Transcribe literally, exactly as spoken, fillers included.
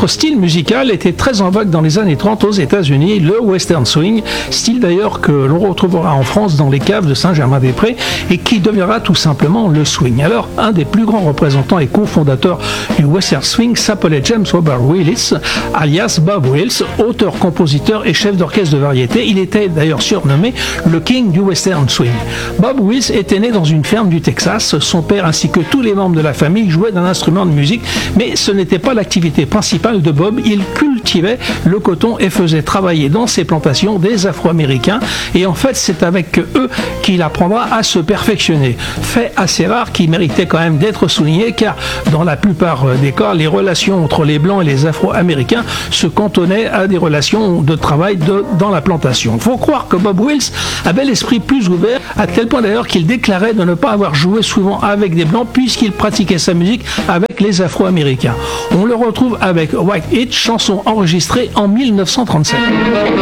autre style musical était très en vogue dans les années trente aux États-Unis, le western swing, style d'ailleurs que l'on retrouvera en France dans les caves de Saint-Germain-des-Prés et qui deviendra tout simplement le swing. Alors, un des plus grands représentants et cofondateurs du western swing s'appelait James Weber Willis, alias Bob Wills, auteur, compositeur et chef d'orchestre de variété. Il était d'ailleurs surnommé le King du western swing. Bob Wills était né dans une ferme du Texas. Son père ainsi que tous les membres de la famille jouaient d'un instrument de musique, mais ce n'était pas l'activité principale de Bob. Il cultivait le coton et faisait travailler dans ses plantations des Afro-Américains, et en fait c'est avec eux qu'il apprendra à se perfectionner. Fait assez rare qui méritait quand même d'être souligné, car dans la plupart des cas, les relations entre les Blancs et les Afro-Américains se cantonnaient à des relations de travail de, dans la plantation. Il faut croire que Bob Wills avait l'esprit plus ouvert, à tel point d'ailleurs qu'il déclarait de ne pas avoir joué souvent avec des Blancs puisqu'il pratiquait sa musique avec les Afro-Américains. On le retrouve avec White Hitch, chanson enregistrée en mille neuf cent trente-sept.